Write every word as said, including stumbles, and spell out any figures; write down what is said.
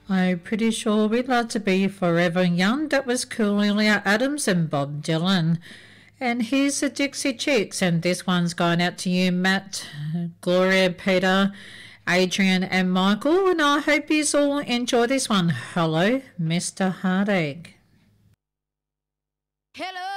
I'm pretty sure we'd love to be forever young. That was Cornelia Adams and Bob Dylan. And here's the Dixie Chicks, and this one's going out to you, Matt, Gloria, Peter, Adrian and Michael, and I hope you all enjoy this one. Hello, Mister Heartache. Hello.